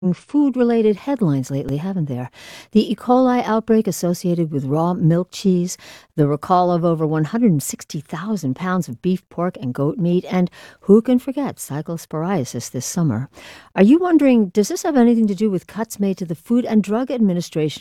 food-related headlines lately, haven't there? The E. coli outbreak associated with raw milk cheese, the recall of over 160,000 pounds of beef, pork, and goat meat, and who can forget cyclosporiasis this summer? Are you wondering, does this have anything to do with cuts made to the Food and Drug Administration